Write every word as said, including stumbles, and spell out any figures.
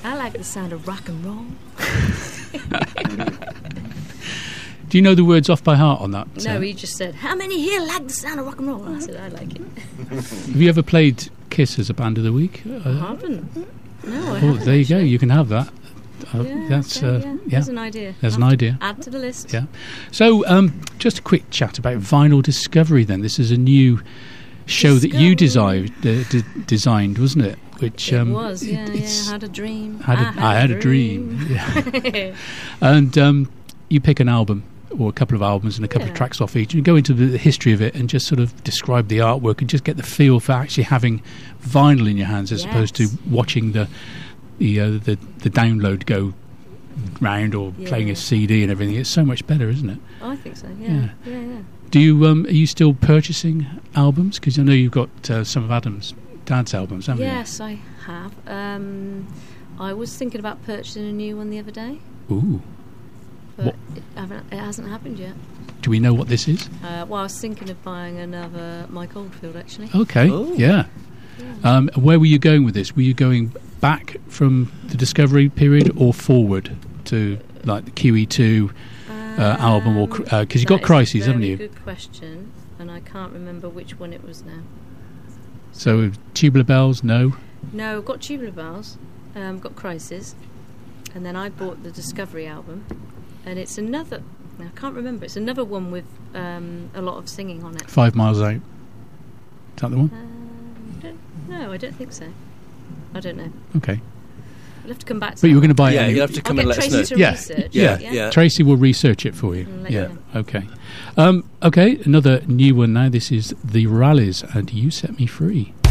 I like the sound of rock and roll. Do you know the words off by heart on that? No, uh, he just said, how many here like the sound of rock and roll? And I said, I like it. Have you ever played Kiss as a band of the week? Uh, I haven't. No, I oh, haven't. there you go. actually. You can have that. Uh, Yeah, that's okay, uh, yeah. yeah. There's an idea. There's I'll an have idea. to Add to the list. Yeah. So, um, just a quick chat about Vinyl Discovery. Then this is a new show that you Discovery. designed, uh, d- designed, wasn't it? Which It um, was, yeah, yeah. it's- I had a dream. Had a, I had, I had a dream. Yeah. And um, you pick an album or a couple of albums and a couple Yeah. of tracks off each, and go into the history of it and just sort of describe the artwork and just get the feel for actually having vinyl in your hands as Yes. opposed to watching the the uh, the, the download go round or Yeah. playing a C D and everything. It's so much better, isn't it? I think so, Yeah. yeah. Yeah, yeah. Do you um, are you still purchasing albums? Because I know you've got uh, some of Adam's dad's albums, haven't Yes, I have. Um, I was thinking about purchasing a new one the other day, you? Ooh. but What? it, haven't, it hasn't happened yet. Do we know what this is? Uh, well, I was thinking of buying another Mike Oldfield, actually. Okay. Oh. Yeah. Um, where were you going with this? Were you going back from the Discovery period or forward to like the Q E two uh, album, or because uh 'cause you've got Crises, haven't you? Good question, and I can't remember which one it was now. So Tubular Bells, no. No, I've got Tubular Bells, um, got Crisis, and then I bought the Discovery album, and it's another. I can't remember. It's another one with um, a lot of singing on it. Five Miles Out. Is that the one? Um, don't, no, I don't think so. I don't know. Okay. You'll have to come back to But you were that going to buy Yeah, it. you'll have to I'll come get and let us Tracy know. to Yeah, research yeah, it, yeah? yeah. Tracy will research it for you. And let Yeah. you know. Okay. Um, okay. Another new one now. This is the Rallies, and You Set Me Free.